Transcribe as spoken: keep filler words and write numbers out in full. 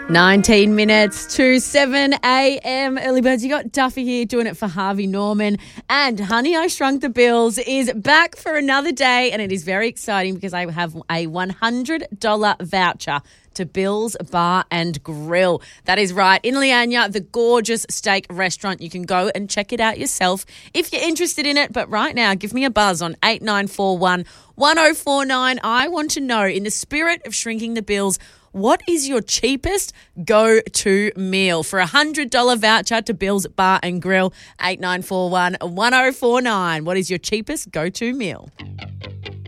nineteen minutes to seven a.m. Early birds, you got Duffy here doing it for Harvey Norman. And Honey, I Shrunk the Bills is back for another day, and it is very exciting because I have a one hundred dollars voucher to Bill's Bar and Grill. That is right. In Leanya, the gorgeous steak restaurant. You can go and check it out yourself if you're interested in it. But right now, give me a buzz on eight nine four one, one oh four nine. I want to know, in the spirit of shrinking the bills, what is your cheapest go-to meal? For a one hundred dollars voucher to Bill's Bar and Grill, eight nine four one, one oh four nine. What is your cheapest go-to meal?